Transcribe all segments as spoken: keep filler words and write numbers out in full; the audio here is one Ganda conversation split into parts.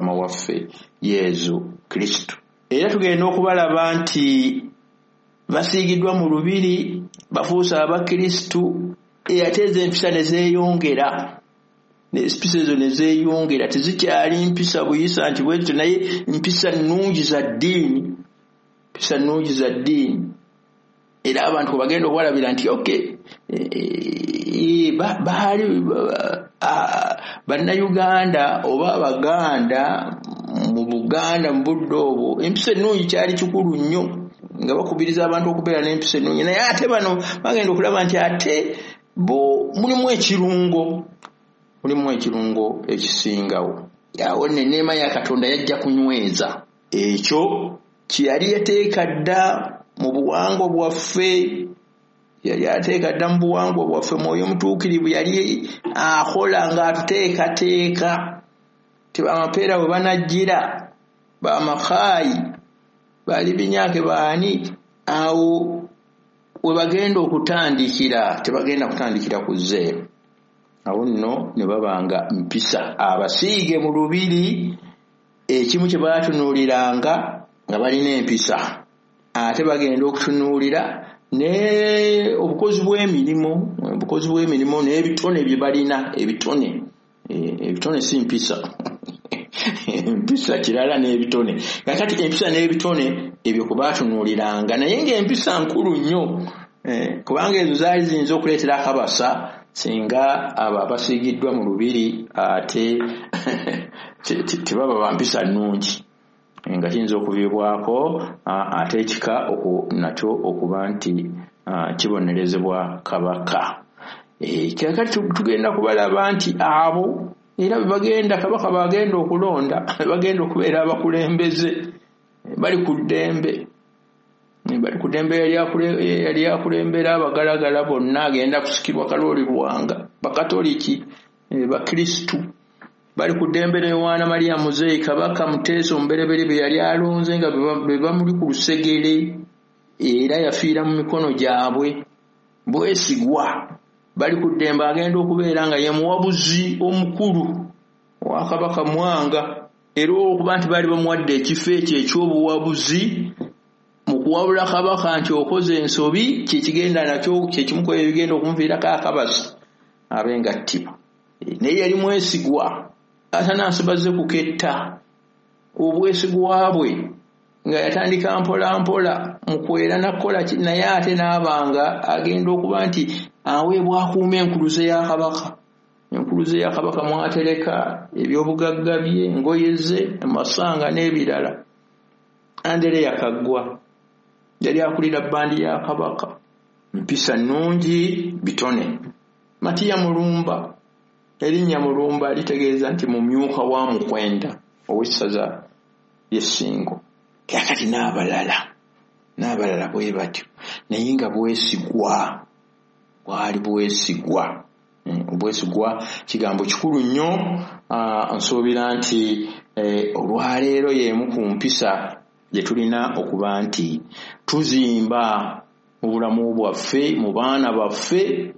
mukama waffe Yesu Kristo. Era tugenda okubalaba nti basiigiddwa mu lubiri, bafuusa abakristu, eyateza empisa ne zeeyongera, n'empisa ezo ne zeeyongera, tezikyali mpisa buyisa nti bwetyo, naye mpisa nnungi za ddiini, mpisa nnungi za ddiini. Era abantu kwe bagenda okwalabira nti okay, baali bannayuganda oba abaganda mu Buganda mu budde obwo, empisa ennungi kyali kikulu nnyo, nga bakubiriza abantu okubeera n'empisa ennungi. Naye ate bano bagenda okulaba nti ate bo mulimu ekirungo, mulimu ekirungo ekisingawo. Awo n'enneema ya Katonda yajja kunyweza ekyo kye yali yateeka dda mu buwangwa bwaffe, yali ateeka dda mu buwangwa bwaffe. Mwoyo Mutuukirivu yali akola ng'atuteekateeka. Tebamapeera bwe banajjira, bamakaayi, baali binyaake baani, awo we bagenda okutandikira, tebagenda kutandikira ku zeero. Awo nno ne babanga mpisa abasiige mu lubiri, ekimu kye baatunuuliranga nga balina empisa, ate bagenda okutunuulira ne obukozi bw'emirimu, obukozi bw'emirimu n'ebitone bye balina, ebitone, ebitone si mpisa. Empisa kirala n'ebitone. Kakati empisa n'ebitone ebyo kubaatunuuliranga, naye ng'empisa nkulu nnyo, eh, kubanga ezo zaali ziyinza okuleetera akabasa singa abo abasiigiddwa mu lubiri ate tebaba bampisa nnungi, nga kiyinza okuviibwako ate ekika nakyo okuba nti kibonerezebwa kabaka. Kakati tugenda kubalaba nti abo era bagenda kabaka bagenda okulonda, bagenda okubeera abakulembeze, bali ku ddembe, bali ku ddembe yali akulembera abagalagala bonna, agenda kusikirwa Kalooli Lwanga, bakatoliki, bakristu, bali ku ddembe ne Yowaana Maria Muzeeyi, kabaka Muteesa omubereberye be yali alonze nga be bamuli ku lusegere, era yafiira mu mikono gyabwe. Bwesigwa bali ku ddembe, agenda okubeera nga ye muwabuzi omukulu wa kabaka Mwanga, era okuba nti baali bamuwadde ekifo ekyo eky'obuwabuzi mu kuwabula kabaka nti okoze ensobi, kyekigenda nakyo kyekimu ku ebigenda okumuviirako akabasa abenga ttiba. Naye yali mwesigwa, atanasibaze kuketta. Obwesigwa bwe nga yatandika mpola mpola mu kwera nakola, naye ate n'abanga agenda okuba nti aweebwa akuuma enkuluze ya kabaka. Enkuluze ya kabaka mwatereka ebyobugagga bye, engoye ze, amasanga n'ebirala. Andereya Kaggwa yali akulira bbandi ya kabaka, mpisa nnungi, bitone. Matiya Mulumba, erinnya Mulumba litegeeza nti mumyuka wa Mukwenda ow'essaza ly'e Ssingo. Kakati n'abalala, n'abalala bwe batyo, naye nga bwesigwa, bwali bwesigwa. Obwesigwa kigambo kikulu nnyo. Nsuubira nti olwaleero y'emu ku mpisa gye tulina okuba nti tuzimba mu bulamu bwaffe, mu baana baffe,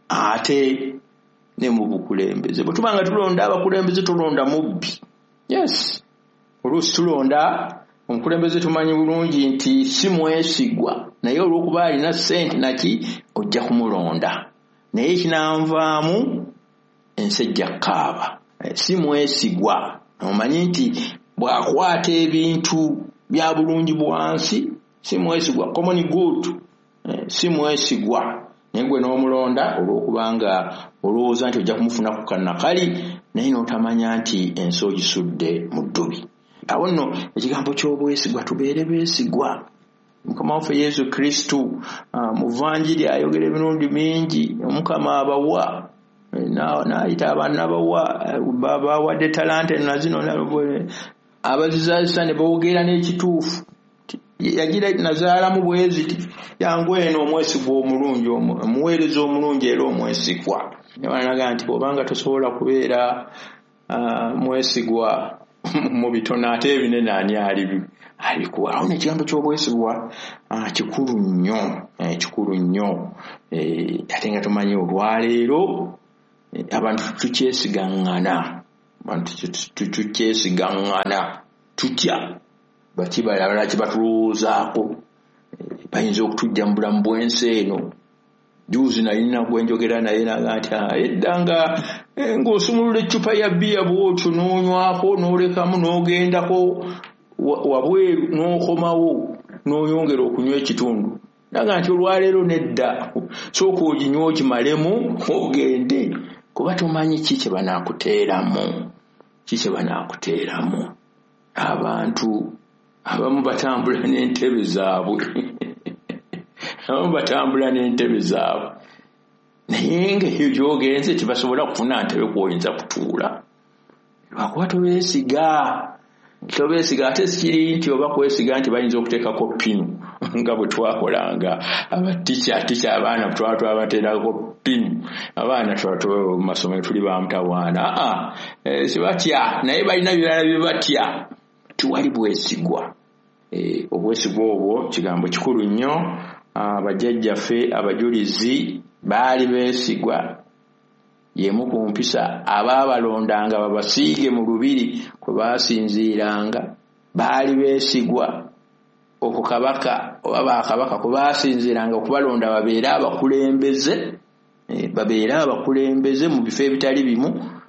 ate ne mu bukulembeze. Bwe tuba nga tulonda abakulembeze tulonda mubbi. Yes, oluusi tulonda omukulembeze tumanyi bulungi nti si mwesigwa, naye olw'okuba alina ssente naki ojja kumulonda. Naye ekinanvaamu ensejja kaaba, si mwesigwa. Omanyi nti bw'akwata ebintu bya bulungi bwansi si mwesigwa, common good, si mwesigwa. Naye gwe n'omulonda olw'okubanga olowooza nti ojja kumufuna ku kannakali, naye n'otamanya nti ensi ogisudde mu ddubi. Awo nno ekigambo ky'obwesigwa, tubeere beesigwa. Mukama waffe Yesu Kristo mu Vanjiri ayogera emirundi mingi, Omukama abawa n'ayita abaana abawa babawadde talanta na zino abazizaazisa ne boogera n'ekituufu. Yagira nazaalamu bweziti, yangu eno omwesigwa omulungi, omuweereza omulungi era omwesigwa. Nebanaga nti bw'obanga tosobola kubeera mwesigwa mu bitono, ate ebinene ani alibi alikuwa. Awo n'ekigambo ky'obwesigwa kikulu nnyo, kikulu nnyo. Ate nga tumanyi olwaleero abantu tukyesigaŋŋana bantu tukyesigangana tutya bakibalabala kibatuloozaako bayinza okutujja mu bulamu bw'ensi eno. Juzi nalina gwenjogera naye naga nti edda nga ng'osumulula eccupa ya bbiya bw'otyo n'onywako n'olekamu n'ogendako wabweru n'okomawo n'oyongera okunywa ekitundu. Naga nti olwaleero nedda sooka oginywa okimalemu ogende kuba tomanyi ki kye banaakuteeramu ki kye banaakuteeramu. Abantu abamu batambula n'entebe zaabwe abamu batambula n'entebe zaabwe naye ng'eyo gy'ogenze tebasobola kufuna ntebe kw'oyinza kutuula lwakuba tobeesiga tobeesiga ate sikiri nti oba kwesiga nti bayinza okuteekako pinu nga bwe twakolanga abatica tica abaana bwe twabateerako pinu abaana mu masomero tuli bamutawaana aa sibatya naye balina birala bye batya tiwali bwesigwa. Obwesigwa obwo kigambo kikulu nnyo. Bajjajjaffe abajulizi baali beesigwa yemu ku mpisa abaabalondanga babasiige mu lubiri kwe baasinziiranga baali beesigwa okwo kabaka oba bakabaka kwe baasinziiranga okubalonda babeere abakulembeze babeere abakulembeze mu bifo ebitali bimu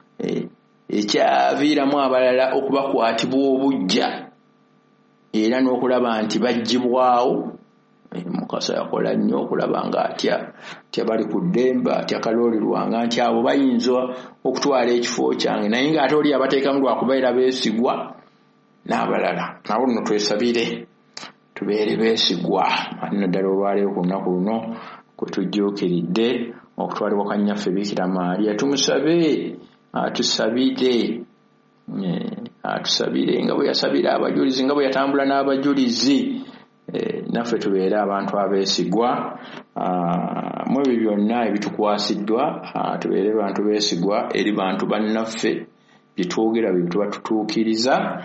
ekyaviiramu abalala okubakwatibwa obujja era n'okulaba nti baggibwawo. Mukasa yakola nnyo okulaba nga atya atya bali ku ddemba atya kalooli lwanga nti abo bayinza okutwala ekifo kyange naye ng'ate oli abateekamu lwakubeera beesigwa n'abalala. Nabo nno twesabire tubeere beesigwa nno ddala olwaleero ku lunaku luno kwe tujjuukiridde okutwalibwa kwa nnyaffe Biikira Maaliya. Tumusabe atusabire atusabire nga bwe yasabira abajulizi nga bwe yatambula n'abajulizi. Naffe tubeere abantu abeesigwa mu ebyo byonna ebitukwasiddwa. Tubeere bantu beesigwa eri bantu bannaffe byetwogera bye tuba tutuukiriza.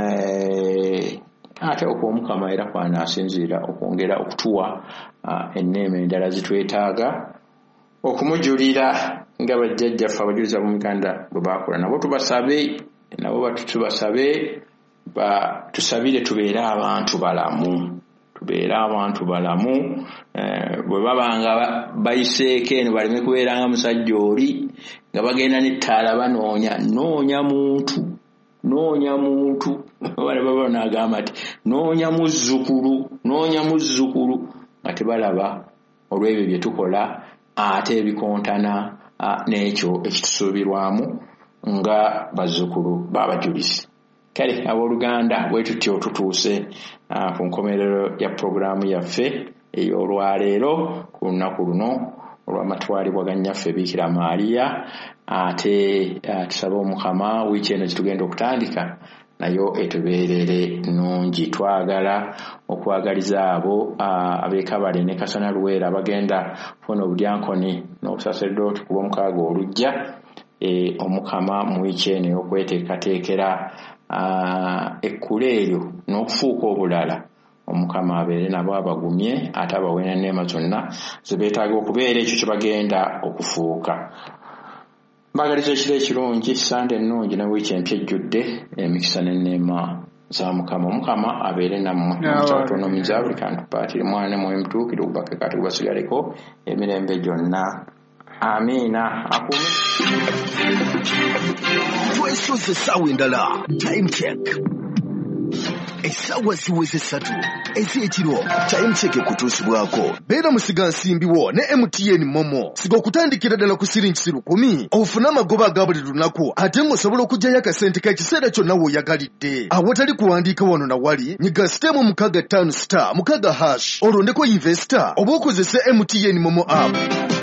Ate okw'Omukama era kwanaasinziira okwongera okutuwa enneema endala zitwetaaga okumujulira nga bajjajjaffe abajulizi ab'omu Uganda bwe baakola. Nabo tubasabe nabo batubasabe tusabire tubeere abantu balamu tubeere abantu balamu. Bwe babanga bayiseeko eno baleme kubeeranga musajja oli nga bagenda n'ettaala banoonya noonya muntu noonya muntu bale baba n'agamba nti noonya muzzukulu noonya muzzukulu nga tebalaba olw'ebyo bye tukola ate ebikontana n'ekyo ekitusuubirwamu nga bazzukulu b'abajulizi. Kale abooluganda bwe tutyo tutuuse ku nkomerero ya puroguraamu yaffe ey'olwaleero ku lunaku luno olw'amatwalibwa ga nnyaffe Biikira Maaliya. Ate tusabe Omukama wiiki eno gitugenda okutandika nayo etubeerere nnungi. Twagala okwagaliza abo ab'ekabale ne Kasana Luweera bagenda kufuna obudyankoni n'obusaserdoti ku bw'omukaaga olujja. Omukama mu wiiki eno ey'okweteekateekera ekkula eryo n'okufuuka obulala Omukama abeere nabo abagumye ate abawe n'enneema zonna ze beetaaga okubeera ekyo kye bagenda okufuuka. Mbagaliza ekiro ekirungi Sande ennungi ne wiiki empya ejjudde emikisa n'enneema za Mukama. Omukama abeere nammwe mukyatonomiza buli kantu paatiri mwana mwoyo mutuukirivu bubake kati bubasigaleko emirembe gyonna. Amina. Akume twesoze essaawa endala time check essaawa ziweze essatu ez'ekiro. Time check kutuusibwako beera musiga nsimbiwo ne M T N Momo siga okutandikira ddala ku siringi lukumi ofune amagoba aga buli lunaku ate ng'osobola okuggyayo akasente k'ekiseera kyonna w'oyagalidde. Awatali kuwandiika wano na wali nyiga sitemu mukaga ttaano star mukaga hash olondeko investor oba okozese M T N Momo app.